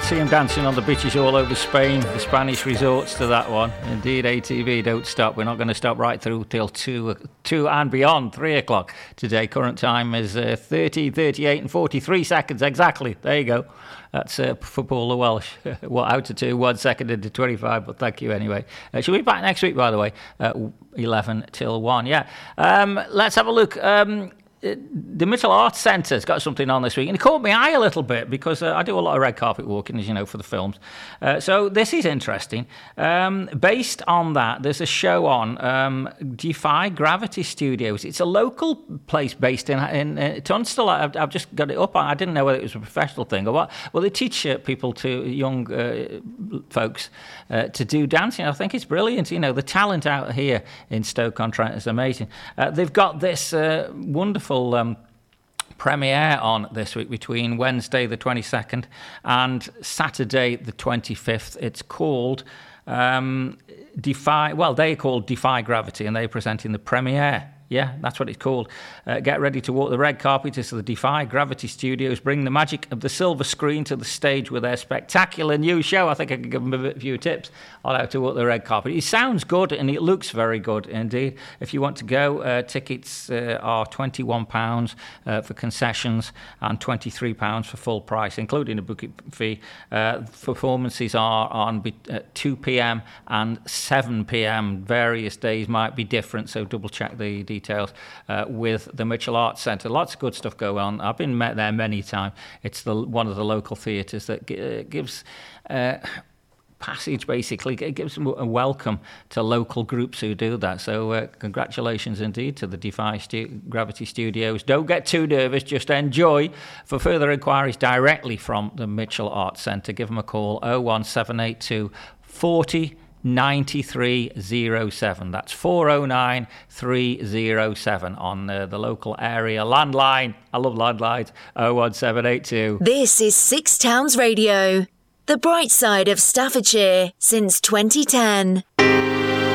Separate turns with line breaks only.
see them dancing on the beaches all over Spain. The Spanish resorts to that one. Indeed, ATV, don't stop. We're not going to stop right through till 2 and beyond, 3 o'clock today. Current time is 30, 38 and 43 seconds exactly. There you go. That's for Paul the Welsh. What, out to 2, 1 second into 25, but thank you anyway. She'll be back next week, by the way, 11 till 1. Yeah. Let's have a look. The Mitchell Arts Centre's got something on this week, and it caught my eye a little bit because I do a lot of red carpet walking, as you know, for the films. So this is interesting. Based on that, there's a show on Defy Gravity Studios. It's a local place based in Tunstall. I've just got it up. I didn't know whether it was a professional thing or what. Well, they teach people, to young folks, to do dancing. I think it's brilliant. You know, the talent out here in Stoke-on-Trent is amazing. They've got this wonderful premiere on this week between Wednesday the 22nd and Saturday the 25th. It's called they're called Defy Gravity, and they're presenting the premiere. Yeah, that's what it's called. Get ready to walk the red carpet as the Defy Gravity Studios bring the magic of the silver screen to the stage with their spectacular new show. I think I can give them a few tips on how to walk the red carpet. It sounds good and it looks very good indeed. If you want to go, tickets are £21 for concessions and £23 for full price, including a booking fee. Performances are on 2 p.m. and 7 p.m. Various days might be different, so double check the details with the Mitchell Arts Centre. Lots of good stuff going on. I've been there many times. It's one of the local theatres that gives passage, basically. It gives a welcome to local groups who do that. So congratulations indeed to the Defy Gravity Studios. Don't get too nervous, just enjoy. For further inquiries directly from the Mitchell Arts Centre, give them a call, 01782 40 9307. That's 409 307 on the local area landline. I love landlines. 01782.
This is Six Towns Radio, the bright side of Staffordshire since 2010.